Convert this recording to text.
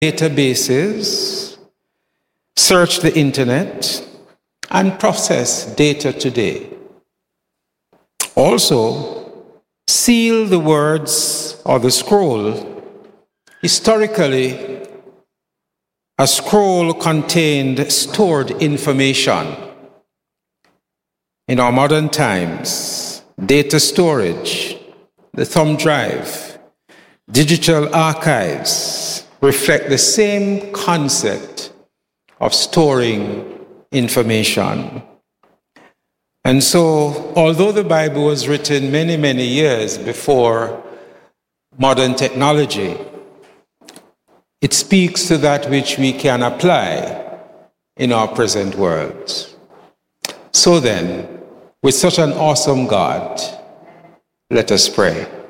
databases, search the internet, and process data today. Also, seal the words or the scroll. Historically, a scroll contained stored information. In our modern times, data storage, the thumb drive, digital archives reflect the same concept of storing information. And so, although the Bible was written many, many years before modern technology, it speaks to that which we can apply in our present world. So then, with such an awesome God, let us pray.